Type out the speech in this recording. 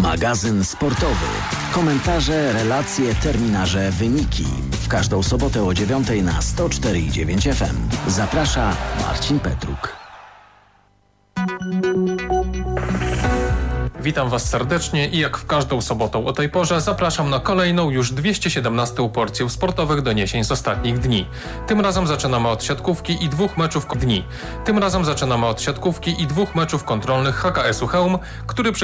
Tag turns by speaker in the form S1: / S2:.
S1: Magazyn sportowy. Komentarze, relacje, terminarze, wyniki. W każdą sobotę o 9:00 na 104,9 FM. Zaprasza Marcin Petruk.
S2: Witam Was serdecznie i jak w każdą sobotę o tej porze zapraszam na kolejną już 217 porcję sportowych doniesień z ostatnich dni. Tym razem zaczynamy od siatkówki i dwóch meczów kontrolnych HKS-u Chełm, który